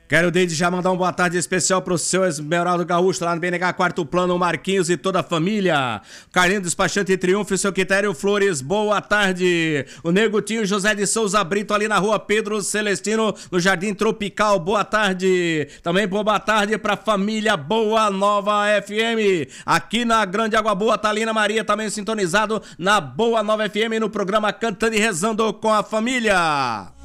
Quero desde já mandar uma boa tarde especial pro seu Esmeraldo Gaúcho, lá no BNH Quarto Plano, o Marquinhos e toda a família. Carlinho Despachante Triunfo e seu Quitério Flores, boa tarde. O Negutinho José de Souza Brito, ali na rua Pedro Celestino, no Jardim Tropical, boa tarde. Também boa tarde pra família Boa Nova FM. Aqui na Grande Água Boa, Thalina Maria também sintonizado na Boa Nova FM, no programa Cantando e Rezando com a Família.